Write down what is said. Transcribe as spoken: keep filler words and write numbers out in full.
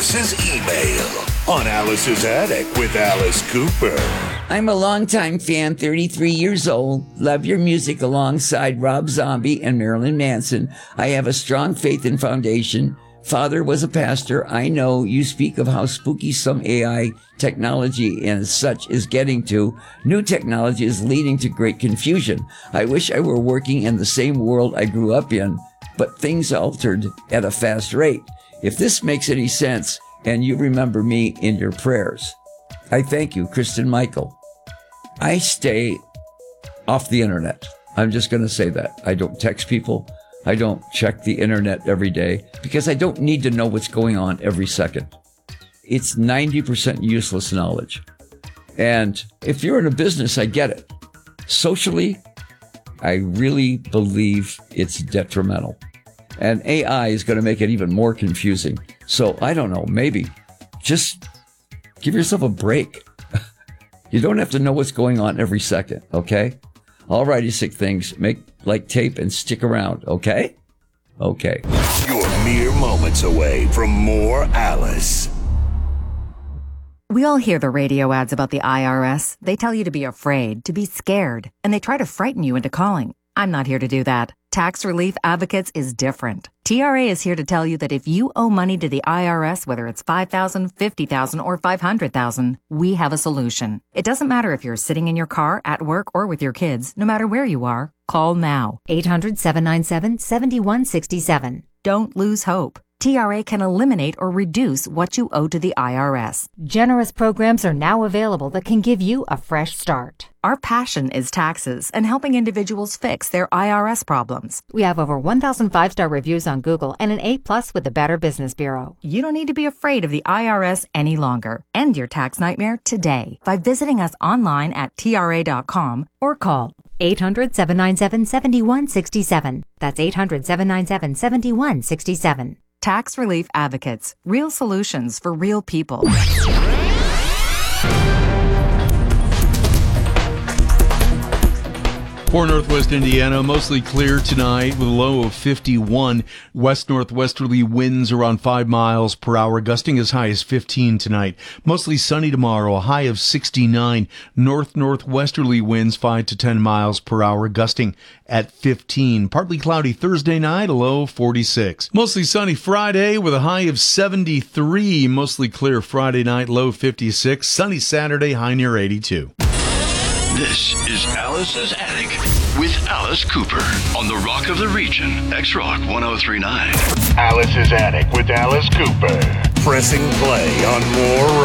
Alice's email on Alice's Attic with Alice Cooper. I'm a longtime fan, thirty-three years old. Love your music alongside Rob Zombie and Marilyn Manson. I have a strong faith and foundation. Father was a pastor. I know you speak of how spooky some A I technology and such is getting to. New technology is leading to great confusion. I wish I were working in the same world I grew up in, but things altered at a fast rate. If this makes any sense, and you remember me in your prayers. I thank you, Kristen Michael. I stay off the internet. I'm just going to say that. I don't text people. I don't check the internet every day because I don't need to know what's going on every second. It's ninety percent useless knowledge. And if you're in a business, I get it. Socially, I really believe it's detrimental. And A I is going to make it even more confusing. So I don't know, maybe just give yourself a break. You don't have to know what's going on every second, okay? All righty, sick things. Make like tape and stick around, okay? Okay. You're mere moments away from more Alice. We all hear the radio ads about the I R S. They tell you to be afraid, to be scared, and they try to frighten you into calling. I'm not here to do that. Tax Relief Advocates is different. T R A is here to tell you that if you owe money to the I R S, whether it's five thousand dollars, fifty thousand dollars, or five hundred thousand dollars, we have a solution. It doesn't matter if you're sitting in your car, at work, or with your kids. No matter where you are, call now. eight hundred, seven nine seven, seven one six seven. Don't lose hope. T R A can eliminate or reduce what you owe to the I R S. Generous programs are now available that can give you a fresh start. Our passion is taxes and helping individuals fix their I R S problems. We have over one thousand five-star reviews on Google and an A plus with the Better Business Bureau. You don't need to be afraid of the I R S any longer. End your tax nightmare today by visiting us online at T R A dot com or call eight hundred, seven nine seven, seven one six seven. That's eight hundred, seven nine seven, seven one six seven. Tax Relief Advocates. Real solutions for real people. For Northwest Indiana, mostly clear tonight with a low of fifty-one. West-northwesterly winds around five miles per hour, gusting as high as fifteen tonight. Mostly sunny tomorrow, a high of sixty-nine. North-northwesterly winds five to ten miles per hour, gusting at fifteen. Partly cloudy Thursday night, a low of forty-six. Mostly sunny Friday with a high of seventy-three. Mostly clear Friday night, low fifty-six. Sunny Saturday, high near eighty-two. This is Alice's Attic with Alice Cooper on the Rock of the Region, X-Rock one oh three point nine. Alice's Attic with Alice Cooper. Pressing play on more